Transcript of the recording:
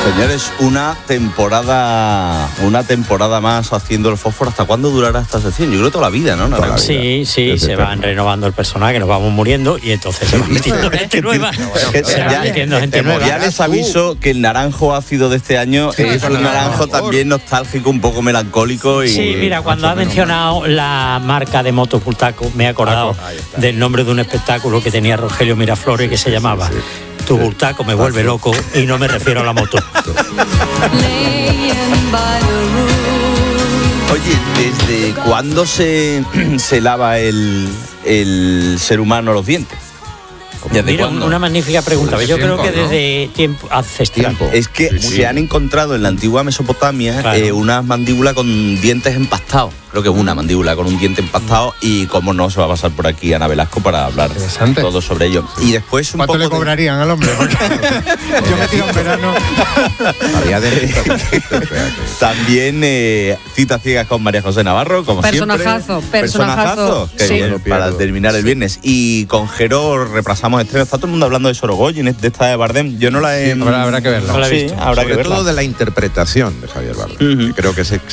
Señores, una temporada más haciendo el fósforo. ¿Hasta cuándo durará esta sección? Yo creo toda la vida, ¿no? Sí, se van renovando el personaje, nos vamos muriendo y entonces se va metiendo gente nueva. Ya les aviso que el naranjo ácido de este año es un naranjo también nostálgico, un poco melancólico. Sí, mira, cuando ha mencionado la marca de motos Bultaco, me he acordado del nombre de un espectáculo que tenía Rogelio Miraflores que se llamaba Tu Bultaco me vuelve loco, y no me refiero a la moto. Oye, ¿desde cuándo se lava el ser humano los dientes? Mira, una magnífica pregunta. Yo creo que desde tiempo ancestral. Es que se han encontrado en la antigua Mesopotamia unas mandíbulas con dientes empastados. Creo que es una mandíbula con un diente empastado, y cómo no se va a pasar por aquí Ana Velasco para hablar todo sobre ello. Y después un ¿cuánto poco le cobrarían al hombre? Yo me tiro en verano. También citas ciegas con María José Navarro, como personajazo, siempre. Personajazo. Qué bien, para terminar el viernes. Y con Jero repasamos estrenos. Está todo el mundo hablando de Sorogoyen, de esta de Bardem. Yo no la he... Habrá que verla. Sí, habrá que verla. Sobre todo de la interpretación de Javier Bardem. Creo que